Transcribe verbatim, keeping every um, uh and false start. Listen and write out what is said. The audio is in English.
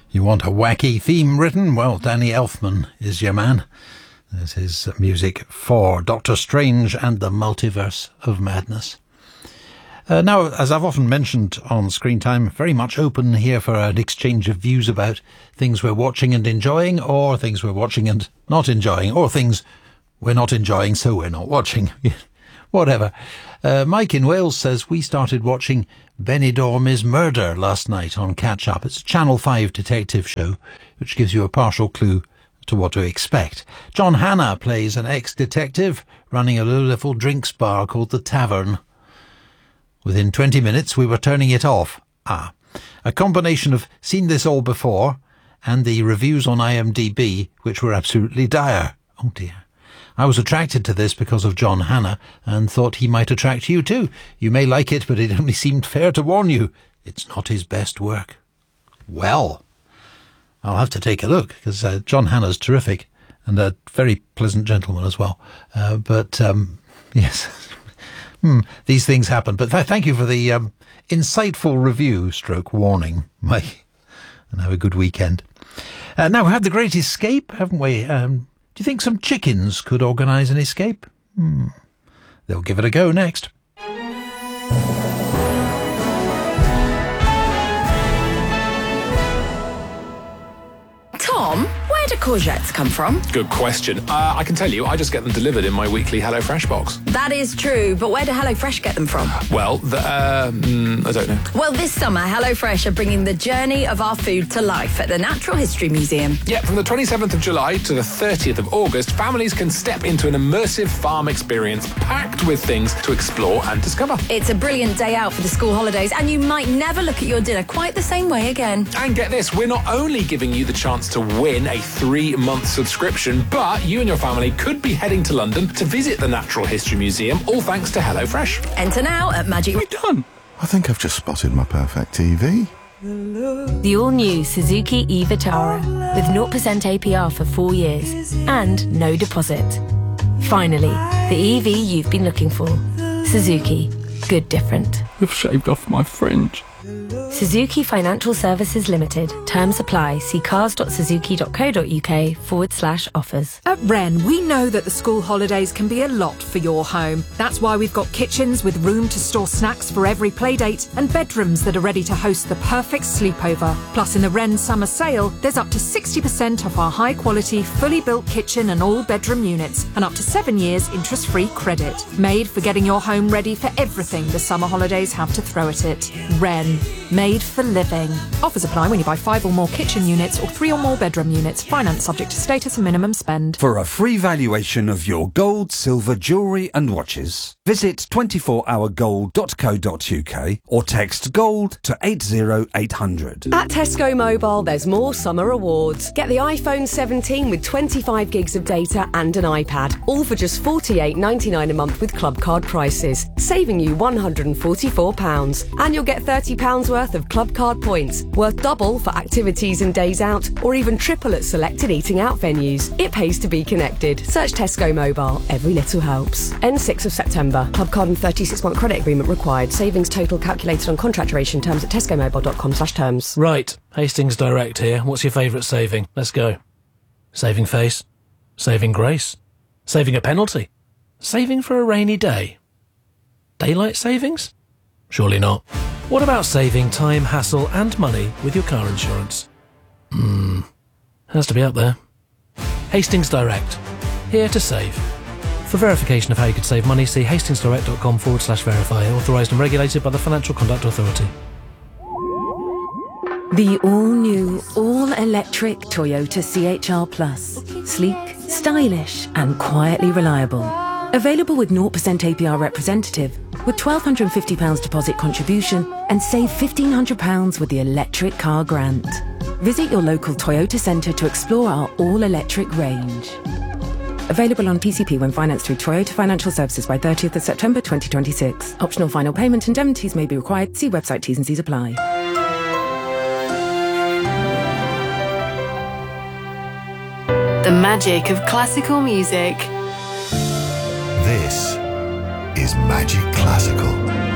You want a wacky theme written? Well, Danny Elfman is your man. There's his music for Doctor Strange and the Multiverse of Madness. Uh, now, as I've often mentioned on Screen Time, very much open here for an exchange of views about things we're watching and enjoying, or things we're watching and not enjoying, or things we're not enjoying so we're not watching. Whatever. Uh, Mike in Wales says, we started watching Benidorm is Murder last night on Catch Up. It's a Channel five detective show, which gives you a partial clue to what to expect. John Hannah plays an ex-detective running a low-level drinks bar called The Tavern. Within twenty minutes, we were turning it off. Ah, a combination of seen this all before and the reviews on I M D B, which were absolutely dire. Oh dear. I was attracted to this because of John Hannah and thought he might attract you too. You may like it, but it only seemed fair to warn you. It's not his best work. Well, I'll have to take a look, because uh, John Hannah's terrific and a very pleasant gentleman as well. Uh, but, um, yes, hmm, these things happen. But th- thank you for the um, insightful review stroke warning, Mike. And have a good weekend. Uh, now, we had the Great Escape, haven't we? Um, do you think some chickens could organise an escape? Hmm. They'll give it a go next. Tom, where do courgettes come from? Good question. Uh, I can tell you, I just get them delivered in my weekly HelloFresh box. That is true, but where do HelloFresh get them from? Well, the, uh, mm, I don't know. Well, this summer, HelloFresh are bringing the journey of our food to life at the Natural History Museum. Yeah, from the twenty-seventh of July to the thirtieth of August, families can step into an immersive farm experience packed with things to explore and discover. It's a brilliant day out for the school holidays, and you might never look at your dinner quite the same way again. And get this, we're not only giving you the chance to win a three-month subscription, but you and your family could be heading to London to visit the Natural History Museum, all thanks to HelloFresh. Enter now at Magic... We're done. I think I've just spotted my perfect T V. The all-new Suzuki e-Vitara with zero percent A P R for four years and no deposit. Finally, the E V you've been looking for. Suzuki. Good different. You've shaved off my fringe. Suzuki Financial Services Limited. Terms apply. See cars.suzuki.co.uk forward slash offers. At Wren, we know that the school holidays can be a lot for your home. That's why we've got kitchens with room to store snacks for every playdate and bedrooms that are ready to host the perfect sleepover. Plus, in the Wren summer sale, there's up to sixty percent off our high-quality, fully built kitchen and all-bedroom units and up to seven years interest-free credit. Made for getting your home ready for everything the summer holidays have to throw at it. Wren. Made for living. Offers apply when you buy five or more kitchen units or three or more bedroom units. Finance subject to status and minimum spend. For a free valuation of your gold, silver, jewellery and watches, visit twenty-four hour gold dot co dot uk or text GOLD to eight zero eight hundred. At Tesco Mobile, there's more summer awards. Get the iPhone seventeen with twenty-five gigs of data and an iPad, all for just forty-eight ninety-nine a month with Club Card prices, saving you one hundred forty-four pounds. And you'll get thirty pounds worth of Club Card points, worth double for activities and days out, or even triple at selected eating out venues. It pays to be connected. Search Tesco Mobile. Every little helps. End sixth of September. Club Card and thirty-six month credit agreement required. Savings total calculated on contract duration. Terms at tescomobile dot com slash terms. Right, Hastings Direct here. What's your favourite saving? Let's go. Saving face. Saving grace. Saving a penalty. Saving for a rainy day. Daylight savings? Surely not. What about saving time, hassle and money with your car insurance? Hmm, has to be up there. Hastings Direct. Here to save. For verification of how you could save money, see hastingsdirect.com forward slash verify. Authorised and regulated by the Financial Conduct Authority. The all-new, all-electric Toyota C H R Plus. Sleek, stylish and quietly reliable. Available with zero percent A P R representative with one thousand two hundred fifty pounds deposit contribution and save one thousand five hundred pounds with the electric car grant. Visit your local Toyota centre to explore our all-electric range. Available on P C P when financed through Toyota Financial Services by thirtieth of September twenty twenty-six. Optional final payment indemnities may be required. See website T's and C's apply. The magic of classical music. This is Magic Classical.